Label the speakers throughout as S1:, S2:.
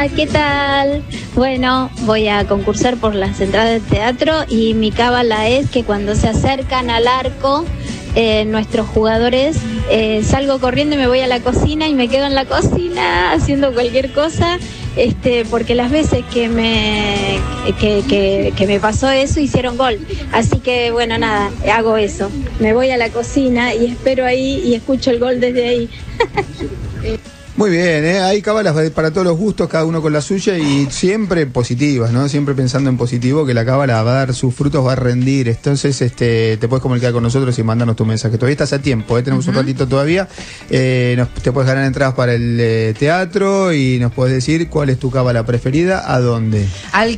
S1: ¿Qué tal? Bueno, voy a concursar por las entradas del teatro y mi cábala es que cuando se acercan al arco, nuestros jugadores, salgo corriendo y me voy a la cocina y me quedo en la cocina haciendo cualquier cosa, porque las veces que me pasó eso hicieron gol. Así que bueno, nada, hago eso. Me voy a la cocina y espero ahí y escucho el gol desde ahí.
S2: Muy bien, hay cábalas para todos los gustos, cada uno con la suya y siempre positivas, ¿no? Siempre pensando en positivo, que la cábala va a dar sus frutos, va a rendir. Entonces, te puedes comunicar con nosotros y mandarnos tu mensaje. Todavía estás a tiempo, tenemos un ratito todavía. Te puedes ganar entradas para el teatro y nos puedes decir cuál es tu cábala preferida, a dónde.
S3: Al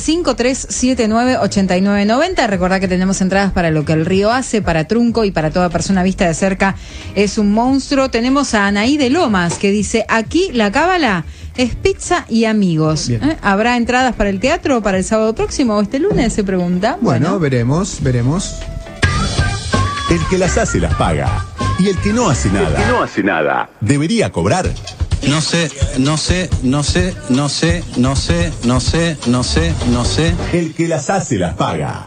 S3: 1553798990. Recordá que tenemos entradas para Lo que el río hace, para Trunco y para toda persona vista de cerca es un monstruo. Tenemos a Anaí de Lomas que dice: aquí la cábala es pizza y amigos. ¿Habrá entradas para el teatro para el sábado próximo o este lunes? Se pregunta.
S2: Bueno, veremos.
S4: El que las hace las paga. Y el que no hace nada, debería cobrar. No sé. El que las hace las paga.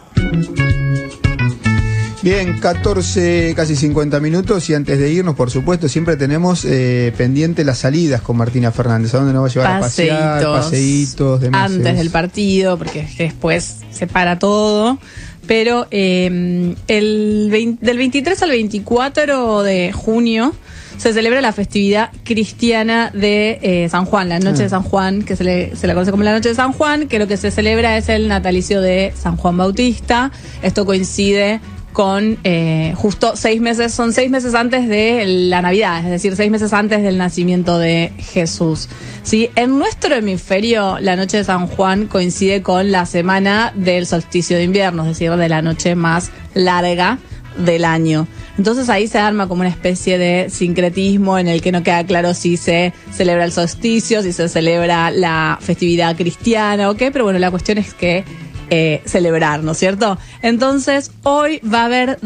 S2: Bien, 14, casi 50 minutos y antes de irnos, por supuesto, siempre tenemos pendiente las salidas con Martina Fernández. ¿A dónde nos va a llevar a pasear? Paseitos, demás.
S5: Antes del partido, porque después se para todo. Pero del 23 al 24 de junio se celebra la festividad cristiana de San Juan, la Noche de San Juan, que se la conoce como la Noche de San Juan, que lo que se celebra es el natalicio de San Juan Bautista. Esto coincide con justo 6 meses, son 6 meses antes de la Navidad, es decir, 6 meses antes del nacimiento de Jesús. ¿Sí? En nuestro hemisferio, la Noche de San Juan coincide con la semana del solsticio de invierno, es decir, de la noche más larga del año. Entonces ahí se arma como una especie de sincretismo en el que no queda claro si se celebra el solsticio, si se celebra la festividad cristiana o qué, pero bueno, la cuestión es que celebrar, ¿no es cierto? Entonces, hoy va a haber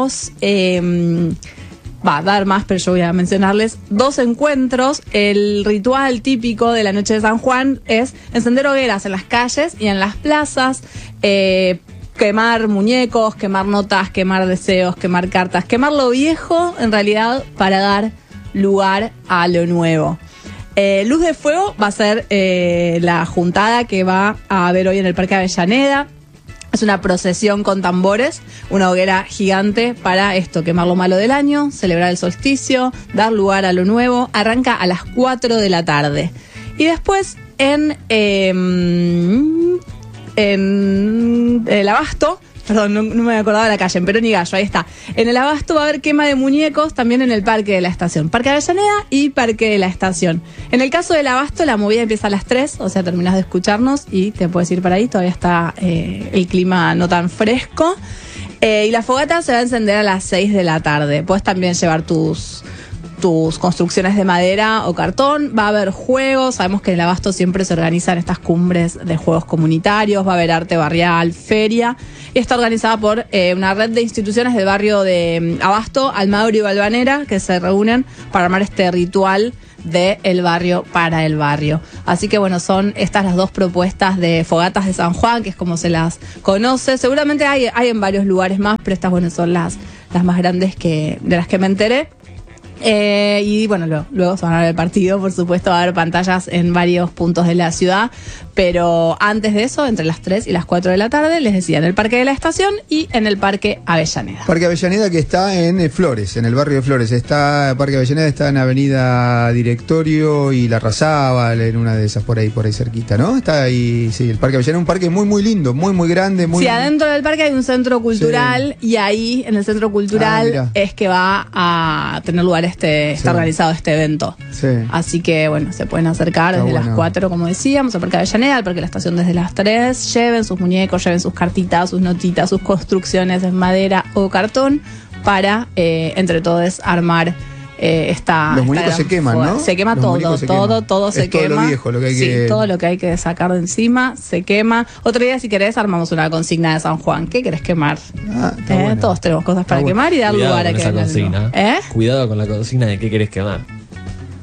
S5: va a dar más, pero yo voy a mencionarles 2 encuentros. El ritual típico de la Noche de San Juan es encender hogueras en las calles y en las plazas, quemar muñecos, quemar notas, quemar deseos, quemar cartas, quemar lo viejo, en realidad, para dar lugar a lo nuevo. Luz de Fuego va a ser la juntada que va a haber hoy en el Parque Avellaneda. Es una procesión con tambores, una hoguera gigante para esto, quemar lo malo del año, celebrar el solsticio, dar lugar a lo nuevo. Arranca a las 4 de la tarde. Y después en el Abasto, perdón, no me acordaba la calle, en Perón y Gallo, ahí está. En el Abasto va a haber quema de muñecos también en el Parque de la Estación. Parque Avellaneda y Parque de la Estación. En el caso del Abasto, la movida empieza a las 3, o sea, terminás de escucharnos y te puedes ir para ahí, todavía está el clima no tan fresco. Y la fogata se va a encender a las 6 de la tarde. Puedes también llevar tus construcciones de madera o cartón. Va a haber juegos, sabemos que en el Abasto siempre se organizan estas cumbres de juegos comunitarios, va a haber arte barrial, feria, y está organizada por una red de instituciones del barrio de Abasto, Almagro y Valvanera, que se reúnen para armar este ritual de el barrio para el barrio. Así que bueno, son estas las 2 propuestas de fogatas de San Juan, que es como se las conoce. Seguramente hay en varios lugares más, pero estas bueno son las más grandes de las que me enteré. Y bueno, luego se van a ver el partido, por supuesto, va a haber pantallas en varios puntos de la ciudad, pero antes de eso, entre las 3 y las 4 de la tarde, les decía, en el Parque de la Estación y en el Parque Avellaneda.
S2: Parque Avellaneda, que está en Flores, en el barrio de Flores. Parque Avellaneda está en Avenida Directorio y La Razábal, en una de esas por ahí cerquita, ¿no? Está ahí, sí, el Parque Avellaneda, un parque muy, muy lindo, muy, muy grande. Sí,
S5: adentro del parque hay un centro cultural, sí. Y ahí, en el centro cultural, es que va a tener lugar está organizado este evento. Sí. Así que, bueno, se pueden acercar desde las 4, como decíamos, al Parque Avellaneda, al Parque de la Estación desde las 3. Lleven sus muñecos, lleven sus cartitas, sus notitas, sus construcciones en madera o cartón para, entre todos, armar
S2: los muñecos se queman, ¿no?
S5: Se quema todo se quema. Todo se quema.
S2: Todo lo viejo, lo que hay que...
S5: todo lo que hay que sacar de encima se quema. Otro día, si querés, armamos una consigna de San Juan. ¿Qué querés quemar? Bueno. Todos tenemos cosas para quemar y dar lugar a que...
S6: Cuidado con la consigna de qué querés quemar.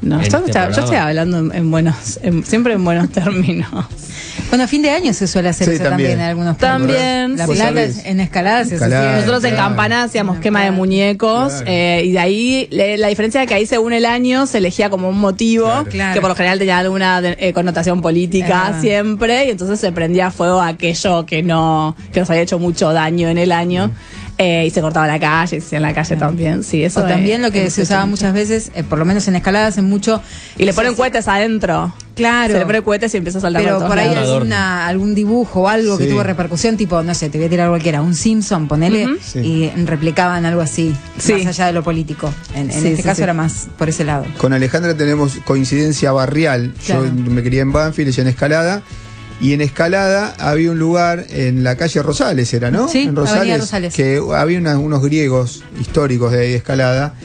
S5: No,
S6: en
S5: yo
S6: este
S5: estoy
S6: programa.
S5: hablando siempre en buenos términos.
S3: Bueno, a fin de año se suele hacer
S2: Sí,
S3: eso también en algunos pueblos.
S5: También,
S3: La
S2: sí.
S3: Plata,
S2: ¿Vos sabés?
S3: en Escalada se
S2: Escalada.
S3: hacía.
S5: Nosotros en
S2: Claro.
S5: Campana hacíamos
S3: Claro.
S5: quema de muñecos,
S2: Claro.
S5: y de ahí la diferencia es que ahí según el año se elegía como un motivo
S3: Claro.
S5: que por lo general tenía alguna connotación política siempre, y entonces se prendía fuego a aquello que nos había hecho mucho daño en el año. Y se cortaba la calle, se hacía en la calle también, sí, eso
S3: O también lo que
S5: es
S3: se usaba
S5: mucho.
S3: muchas veces, por lo menos en Escalada hacen mucho.
S5: Y le ponen
S3: se-
S5: cohetes adentro.
S3: Claro.
S5: Se le pone cohetes y empieza a saltar
S3: Pero
S5: todos
S3: por ahí
S5: lados.
S3: algún dibujo o algo que
S2: Sí.
S3: tuvo repercusión, tipo, no sé, te voy a tirar cualquiera, un Simpson, ponele,
S5: Ujú.
S2: Sí.
S3: y replicaban algo así,
S5: Sí.
S3: más allá de lo político. En
S5: Sí,
S3: este
S5: sí,
S3: caso
S5: sí.
S3: era más por ese lado.
S2: Con Alejandra tenemos coincidencia barrial.
S3: Claro.
S2: Yo me crié en Banfield, ella en Escalada. Y en Escalada había un lugar en la calle Rosales, era, ¿no?
S3: Sí,
S2: en
S3: Avenida Rosales.
S2: Que había unos griegos históricos de ahí de Escalada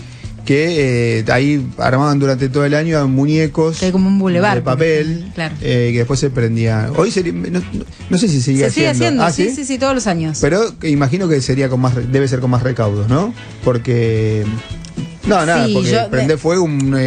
S2: que ahí armaban durante todo el año muñecos
S3: Que hay como un bulevar,
S2: de papel,
S3: claro.
S2: que después se prendía. Hoy sería, no sé si sigue
S3: Se sigue haciendo,
S2: Ah,
S3: sí, sí, todos los años.
S2: Pero que imagino que sería debe ser con más recaudos, ¿no? Porque no, nada,
S3: Sí,
S2: porque
S3: yo-
S2: prender fuego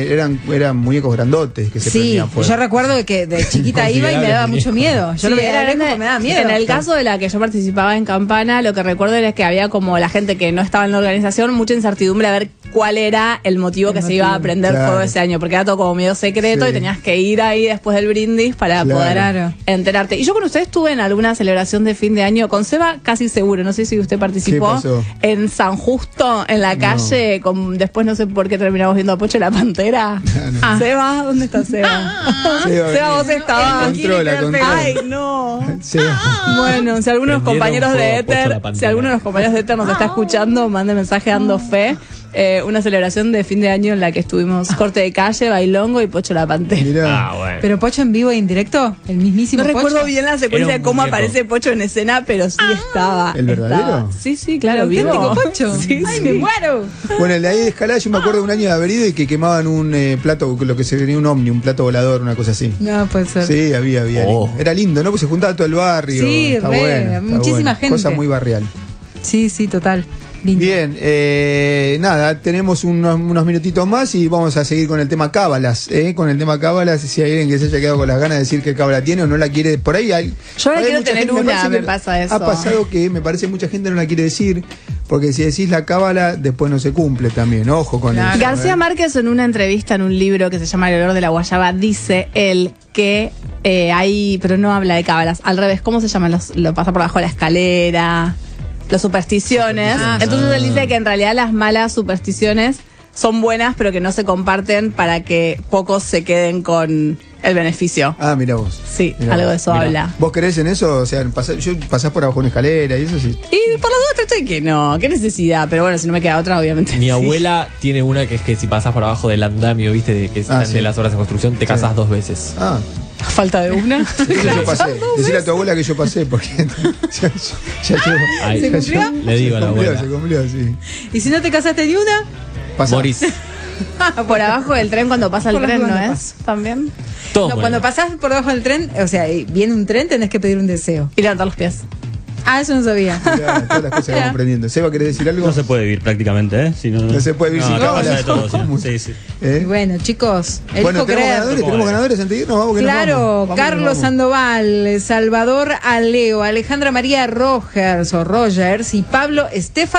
S2: eran muñecos grandotes que se
S3: Sí,
S2: prendían fuego.
S3: yo recuerdo que de chiquita iba y me daba mucho miedo. Yo lo
S5: Sí,
S3: veía de lejos, me daba miedo.
S5: En el caso de la que yo participaba en Campana, lo que recuerdo era que había como la gente que no estaba en la organización, mucha incertidumbre a ver cuál era el motivo que se iba a prender
S2: Claro.
S5: fuego ese año, porque era todo como medio secreto
S2: Sí.
S5: y tenías que ir ahí después del brindis para
S2: Claro.
S5: poder
S3: Claro.
S5: enterarte. Y yo con ustedes estuve en alguna celebración de fin de año, con Seba casi seguro, no sé si usted participó,
S2: ¿Qué pasó?
S5: en San Justo, en la
S2: No.
S5: calle, después no sé por qué terminamos viendo a Pocho la Pantera.
S2: no.
S5: Seba, ¿dónde está Seba? Seba, vos estabas.
S2: Controla.
S5: Ay, no.
S2: Sí.
S5: Bueno, si algunos
S6: Prendieron
S5: compañeros de
S6: fuego, puesto la
S5: Éter,
S6: pantalla.
S5: si alguno de los compañeros de Éter nos está escuchando, mande mensaje dando fe. Una celebración de fin de año en la que estuvimos corte de calle, bailongo y Pocho la Pantera.
S2: Mirá.
S6: Ah, bueno.
S3: Pero Pocho en vivo e indirecto, el mismísimo
S5: No recuerdo
S3: Pocho.
S5: bien la
S6: Era
S5: secuencia
S6: un
S5: de cómo
S6: muñeco.
S5: aparece Pocho en escena, pero sí estaba.
S2: ¿El verdadero?
S5: estaba. Sí, sí, claro,
S3: El
S5: vivo.
S3: auténtico Pocho.
S5: Sí,
S3: Ay,
S5: sí.
S3: me muero.
S2: Bueno, en la de Escalada yo me acuerdo de un año de haber ido y que quemaban un plato, lo que se venía un ovni, un plato volador, una cosa así.
S3: No, puede ser.
S2: Sí, había.
S6: Oh.
S2: Lindo. Era lindo, ¿no? Pues se juntaba todo el barrio.
S3: Sí,
S2: está
S3: re,
S2: bueno, está
S3: muchísima
S2: bueno.
S3: gente.
S2: Cosa muy barrial.
S3: Sí, sí, total. Lindo.
S2: Bien, nada, tenemos unos minutitos más y vamos a seguir con el tema cábalas. Con el tema cábalas, si hay alguien que se haya quedado con las ganas de decir que cábala tiene o no la quiere, por ahí hay.
S5: Yo ahora
S2: hay
S5: quiero
S2: mucha
S5: tener
S2: gente,
S5: una,
S2: parece
S5: me
S2: que
S5: pasa eso.
S2: Ha pasado que me parece mucha gente no la quiere decir, porque si decís la cábala, después no se cumple también. Ojo con
S3: Claro.
S2: eso.
S5: García Márquez, en una entrevista en un libro que se llama El olor de la guayaba, dice él que hay, pero no habla de cábalas, al revés, ¿cómo se llama? Lo pasa por abajo de la escalera, las supersticiones. Entonces él dice que en realidad las malas supersticiones son buenas, pero que no se comparten para que pocos se queden con el beneficio.
S2: Ah, mira vos.
S5: Sí,
S2: Mirá
S5: algo de
S2: vos.
S5: eso
S6: Mirá.
S5: habla.
S2: ¿Vos creés en eso? O sea, pasás por abajo de una escalera y eso sí.
S5: Y por las dudas estoy que no, qué necesidad, pero bueno, si no me queda otra, obviamente.
S6: Mi
S5: sí.
S6: abuela tiene una que es que si pasas por abajo del andamio, viste, de que están
S2: sí.
S6: de las obras de construcción, te casas 2 veces.
S2: Ah,
S5: Falta de una.
S2: eso yo pasé. Decirle a tu abuela que yo pasé, porque ya llevo.
S6: Ay,
S3: ¿Se cumplió?
S6: Le digo a la abuela.
S2: Se cumplió, sí.
S3: ¿Y si no te casaste ni una?
S2: Pasá.
S6: Morís.
S5: Por abajo del tren cuando pasa el
S3: Por las
S5: tren, ¿no
S3: dudas no
S5: es? También.
S6: Todo
S3: No,
S6: muere.
S3: cuando pasás por debajo del tren, o sea, viene un tren, tenés que pedir un deseo.
S5: Y levantar los pies.
S3: Ah, eso no sabía.
S2: Mirá, todas las cosas que vamos aprendiendo. Seba, ¿querés decir algo?
S7: No se puede vivir prácticamente, ¿eh? Si
S2: No se puede vivir sin
S7: acá
S2: cábalas.
S7: pasa de todo,
S2: ¿Cómo?
S7: sí, sí.
S2: ¿Eh?
S3: Y bueno, chicos, elijo
S2: Bueno, tenemos
S3: creer.
S2: ganadores antes de irnos, vamos que nos
S3: Claro,
S2: vamos. Vamos,
S3: Carlos
S2: nos vamos.
S3: Sandoval, Salvador Aleo, Alejandra María Rogers y Pablo Estefan.